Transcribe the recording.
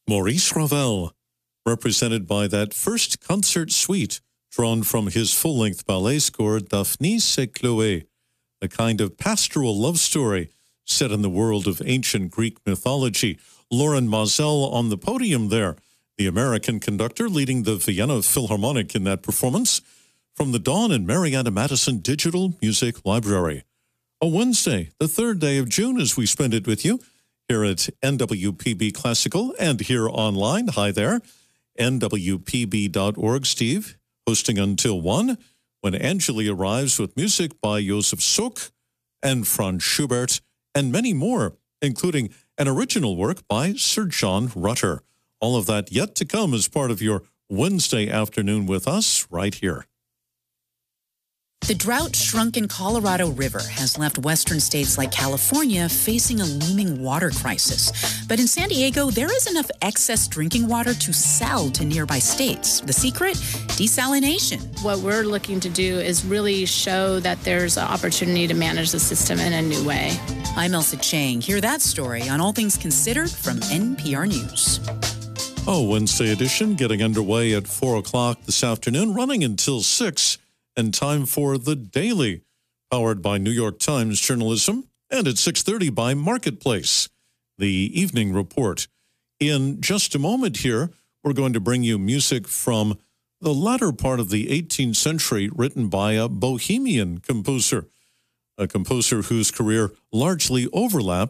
Maurice Ravel, represented by that first concert suite drawn from his full-length ballet score, Daphnis et Chloé, a kind of pastoral love story set in the world of ancient Greek mythology. Loren Maazel on the podium there, the American conductor leading the Vienna Philharmonic in that performance from the Dawn and Mariana Madison Digital Music Library. A Wednesday, the 3rd day of June, as we spend it with you here at NWPB Classical and here online. Hi there, nwpb.org. Steve, hosting until 1, when Angeli arrives with music by Josef Suk and Franz Schubert and many more, including an original work by Sir John Rutter. All of that yet to come as part of your Wednesday afternoon with us right here. The drought-shrunken Colorado River has left western states like California facing a looming water crisis. But in San Diego, there is enough excess drinking water to sell to nearby states. The secret? Desalination. What we're looking to do is really show that there's an opportunity to manage the system in a new way. I'm Elsa Chang. Hear that story on All Things Considered from NPR News. Wednesday edition getting underway at 4 o'clock this afternoon, running until 6. And time for The Daily, powered by New York Times Journalism, and at 6:30 by Marketplace, the evening report. In just a moment here, we're going to bring you music from the latter part of the 18th century written by a Bohemian composer, a composer whose career largely overlapped